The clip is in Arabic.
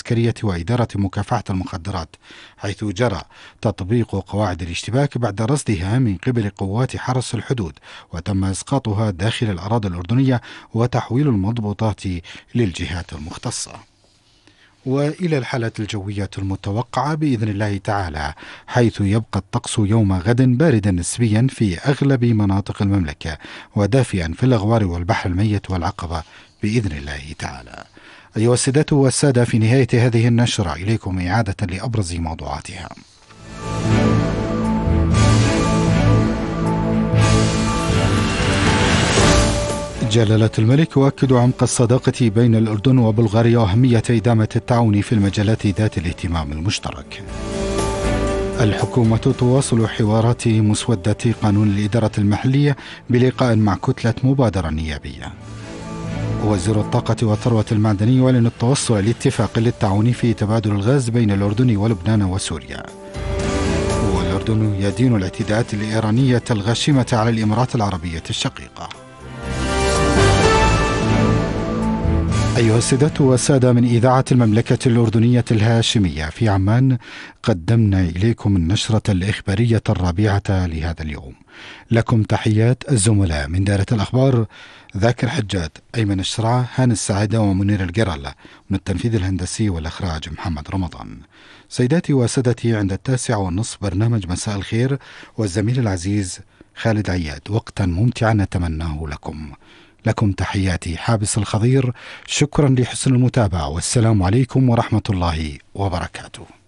العسكرية وإدارة مكافحة المخدرات، حيث جرى تطبيق قواعد الاشتباك بعد رصدها من قبل قوات حرس الحدود، وتم إسقاطها داخل الأراضي الأردنية وتحويل المضبوطات للجهات المختصة. وإلى الحالة الجوية المتوقعة بإذن الله تعالى، حيث يبقى الطقس يوم غد باردا نسبيا في أغلب مناطق المملكة، ودافئا في الأغوار والبحر الميت والعقبة بإذن الله تعالى. أيها السادة والسادة، في نهاية هذه النشرة إليكم إعادة لأبرز موضوعاتها. جلالة الملك يؤكد عمق الصداقة بين الأردن وبلغاريا وأهمية إدامة التعاون في المجالات ذات الاهتمام المشترك. الحكومة تواصل حوارات مسودة قانون الإدارة المحلية بلقاء مع كتلة مبادرة نيابية. وزير الطاقة والثروة المعدنية يعلن التوصل لاتفاق للتعاون في تبادل الغاز بين الأردن ولبنان وسوريا. والأردن يدين الاعتداءات الإيرانية الغاشمة على الإمارات العربية الشقيقة. أيها السادة والسادة، من إذاعة المملكة الأردنية الهاشمية في عمان قدمنا إليكم النشرة الإخبارية الرابعة لهذا اليوم. لكم تحيات الزملاء من دائرة الأخبار ذاكر حجاد، أيمن الشرعة، هاني السعيدة ومنير القرالة، من التنفيذ الهندسي والإخراج محمد رمضان. سيداتي وسادتي، عند 9:30 برنامج مساء الخير والزميل العزيز خالد عياد، وقتا ممتعا نتمناه لكم تحياتي حابس الخضير. شكرا لحسن المتابعة، والسلام عليكم ورحمة الله وبركاته.